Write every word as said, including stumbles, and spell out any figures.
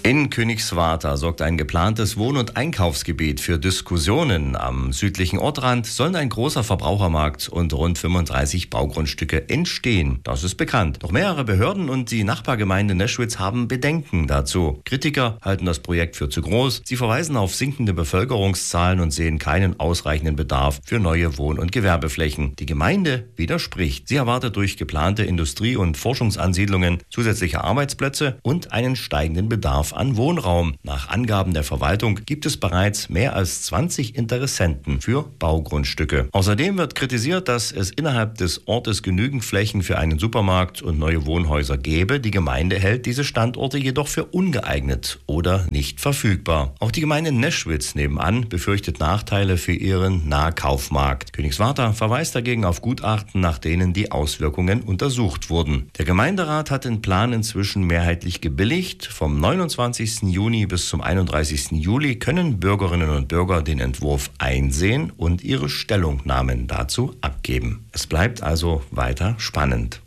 In Königswartha sorgt ein geplantes Wohn- und Einkaufsgebiet für Diskussionen. Am südlichen Ortrand sollen ein großer Verbrauchermarkt und rund fünfunddreißig Baugrundstücke entstehen. Das ist bekannt. Doch mehrere Behörden und die Nachbargemeinde Neschwitz haben Bedenken dazu. Kritiker halten das Projekt für zu groß. Sie verweisen auf sinkende Bevölkerungszahlen und sehen keinen ausreichenden Bedarf für neue Wohn- und Gewerbeflächen. Die Gemeinde widerspricht. Sie erwartet durch geplante Industrie- und Forschungsansiedlungen zusätzliche Arbeitsplätze und einen steigenden Bedarf an Wohnraum. Nach Angaben der Verwaltung gibt es bereits mehr als zwanzig Interessenten für Baugrundstücke. Außerdem wird kritisiert, dass es innerhalb des Ortes genügend Flächen für einen Supermarkt und neue Wohnhäuser gäbe. Die Gemeinde hält diese Standorte jedoch für ungeeignet oder nicht verfügbar. Auch die Gemeinde Neschwitz nebenan befürchtet Nachteile für ihren Nahkaufmarkt. Königswartha verweist dagegen auf Gutachten, nach denen die Auswirkungen untersucht wurden. Der Gemeinderat hat den Plan inzwischen mehrheitlich gebilligt. Vom neunundzwanzigsten Juni bis zum einunddreißigsten Juli können Bürgerinnen und Bürger den Entwurf einsehen und ihre Stellungnahmen dazu abgeben. Es bleibt also weiter spannend.